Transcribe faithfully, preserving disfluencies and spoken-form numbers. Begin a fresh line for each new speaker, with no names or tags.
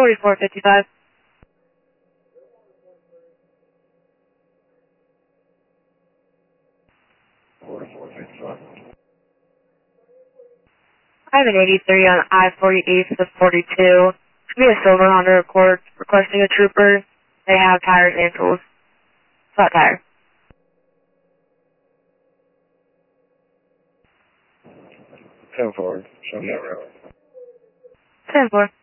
forty-four fifty-five.
forty-four fifty-five.
I have an eighty-three on I forty-eight to forty-two. Should be a silver Honda Accord requesting a trooper. They have tires and tools. Flat tire.
ten four. Show me that road.
ten four.